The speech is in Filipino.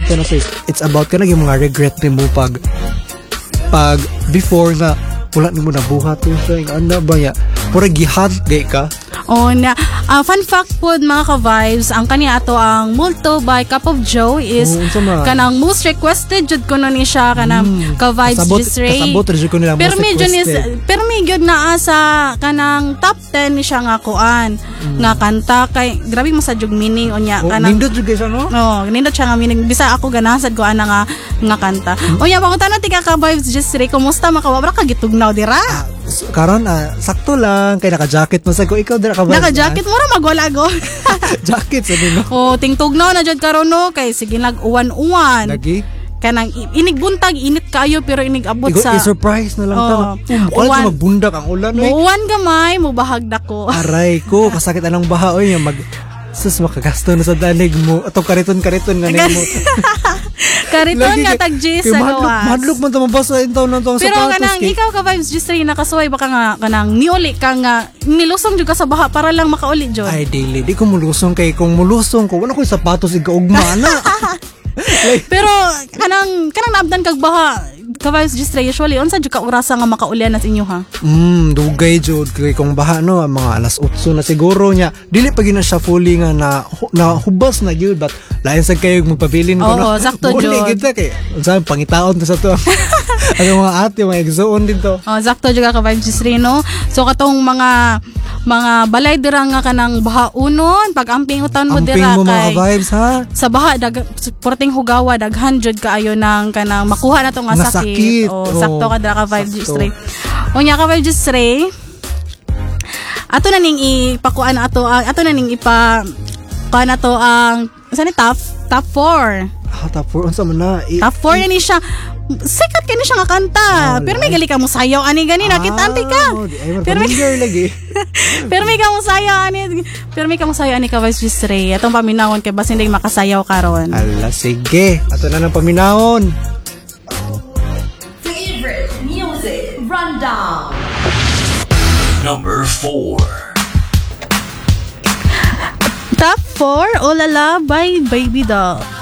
ka na sis. It's about ka na yung mga regret mo pag before na wala ni mo nabuhat yung saying ano ba ya pura gihat gay ka. Oh, fun fact po mga ka-vibes, ang kaniya ato ang Multo by Cup of Joe is kanang most requested jud ko ni siya kanang ka-vibes Gisray. Kasabot rin ko nila most requested. Pero may jud naa sa kanang top 10 ni siya nga kuan nga kanta kay grabe mo sa jug meaning onya kanang nindot jud siya no? Oh, nindot siya nga meaning bisa ako ganasad ko ana nga kanta. Onya pangunta na tika ka-vibes Gisray, kumusta makawabra ka gitugnaw dira? Karon sakto lang kay naka-jacket mo sa ko ikaw dira ka ba? Naka-jacket mo ra magwalago. Jacket sa no. Oh, tingtugnaw na jud karon no kay sige nag-uwan-uwan. Lagi kanang inigbuntag init kayo pero inigabot sa i-surprise na lang ta. Mukhang magbundak ang ulan oy. Uwan gamay mo bahag dako. Aray ko kasakit anang baha oy sus makagasto na sa dalig mo atong kariton nga nimo. Kariton nga tag G's sa gawas. Madlok man ta mabasa intaw nang tong sapatos. Pero kanang ikaw ka vibes just rin nakasuway baka nga kanang niuli ka nga nilusong jud ka sa baha para lang makauli jud. Ay daily di ko mulusong kay kung mulusong ko wala ko sapatos igaugma na. Pero kanang naabdan kag baha ka vibes just rin usually unsa jud ka orasa nga makaulian na sa inyo ha? Dugay jud kay kung baha no mga alas 8 na siguro nya dili pa gina siya fully nga na hubas na gyud but lain sa kayo magpabilin ko no. Oo, sakto jud. Kita kay unsa pangitaon to sa to. Ang mga ate mga exoon dito. Oh, sakto jud ka vibes just rin no. So katong mga balay dira nga kanang baha unon pag amping utan mo dira kay mga vibes ha. Sa baha porting hugawa daghan jud kaayo ng kanang makuha na to nga sakit. Oh, sakto ka dira ka vibes just rin. Unya ka vibes just rin. Ato na ning ipakuan ato na ning kuan ato ang saan ni top 4. Top 4 unsa man na? Top 4 na ni siya. Sikat kani siya nga kanta. Pero may gali ka mo sayaw ani gani nakita anti ka. Pero may lagi. Pero may ka mo sayaw ani ka Vice Gisray. Atong paminawon kay basin ding makasayaw karon. Ala sige. Ato na nang paminawon. Favorite music rundown. Number 4. Top 4, Olala by Baby Doll.